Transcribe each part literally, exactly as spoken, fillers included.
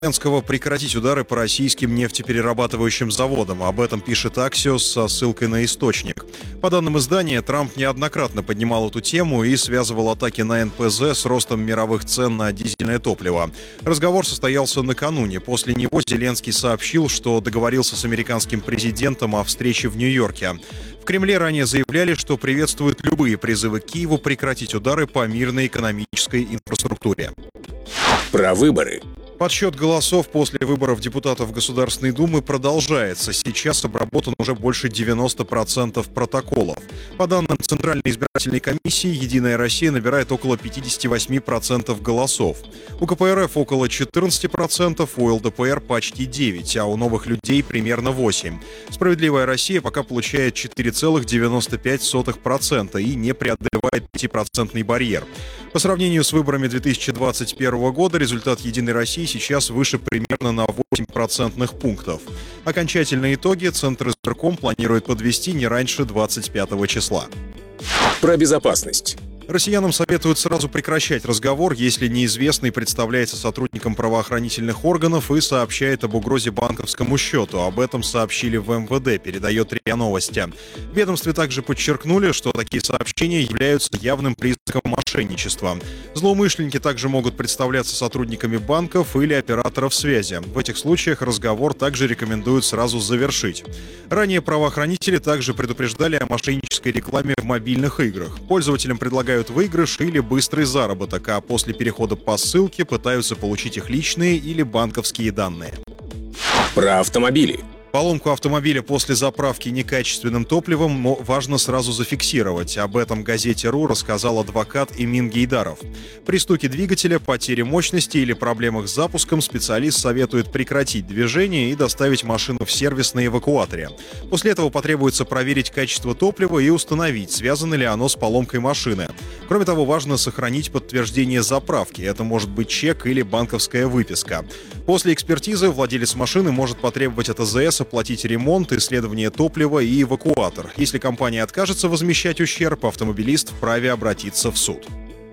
Зеленского прекратить удары по российским нефтеперерабатывающим заводам. Об этом пишет Axios со ссылкой на источник. По данным издания, Трамп неоднократно поднимал эту тему и связывал атаки на эн пэ зэ с ростом мировых цен на дизельное топливо. Разговор состоялся накануне. После него Зеленский сообщил, что договорился с американским президентом о встрече в Нью-Йорке. В Кремле ранее заявляли, что приветствуют любые призывы к Киеву прекратить удары по мирной экономической инфраструктуре. Про выборы. Подсчет голосов после выборов депутатов Государственной Думы продолжается. Сейчас обработан уже больше девяноста процентов протоколов. По данным Центральной избирательной комиссии, «Единая Россия» набирает около пятьдесят восемь процентов голосов. У ка пэ эр эф около четырнадцать процентов, у эл дэ пэ эр почти девять процентов, а у новых людей примерно восемь процентов. «Справедливая Россия» пока получает четыре целых девяносто пять сотых процента и не преодолевает пятипроцентный барьер. По сравнению с выборами две тысячи двадцать первого года результат «Единой России» сейчас выше примерно на восемь процентных пунктов. Окончательные итоги Центр избирком планирует подвести не раньше двадцать пятого числа. Про безопасность. Россиянам советуют сразу прекращать разговор, если неизвестный представляется сотрудником правоохранительных органов и сообщает об угрозе банковскому счету. Об этом сообщили в эм вэ дэ, передает РИА Новости. В ведомстве также подчеркнули, что такие сообщения являются явным признаком мошенничества. Злоумышленники также могут представляться сотрудниками банков или операторов связи. В этих случаях разговор также рекомендуют сразу завершить. Ранее правоохранители также предупреждали о мошеннической рекламе в мобильных играх. Пользователям предлагают выигрыш или быстрый заработок, а после перехода по ссылке пытаются получить их личные или банковские данные. Про автомобили. Поломку автомобиля после заправки некачественным топливом важно сразу зафиксировать. Об этом газете РУ рассказал адвокат Эмин Гейдаров. При стуке двигателя, потере мощности или проблемах с запуском специалист советует прекратить движение и доставить машину в сервис на эвакуаторе. После этого потребуется проверить качество топлива и установить, связано ли оно с поломкой машины. Кроме того, важно сохранить подтверждение заправки. Это может быть чек или банковская выписка. После экспертизы владелец машины может потребовать от а зэ эс оплатить ремонт, исследование топлива и эвакуатор. Если компания откажется возмещать ущерб, автомобилист вправе обратиться в суд.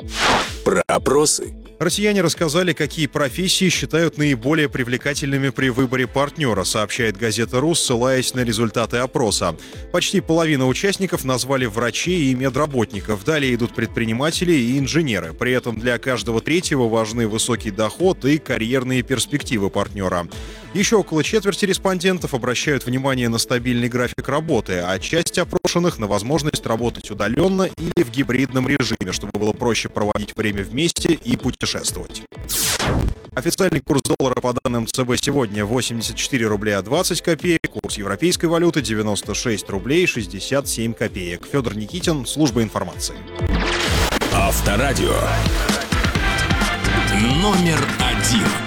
Про опросы. Россияне рассказали, какие профессии считают наиболее привлекательными при выборе партнера, сообщает газета РУ, ссылаясь на результаты опроса. Почти половина участников назвали врачей и медработников. Далее идут предприниматели и инженеры. При этом для каждого третьего важны высокий доход и карьерные перспективы партнера. Еще около четверти респондентов обращают внимание на стабильный график работы, а часть опрошенных — на возможность работать удаленно или в гибридном режиме, чтобы было проще проводить время вместе и путешествовать. Официальный курс доллара по данным цэ бэ сегодня восемьдесят четыре рубля двадцать копеек, курс европейской валюты девяносто шесть рублей шестьдесят семь копеек. Федор Никитин, служба информации. Авторадио. Номер один.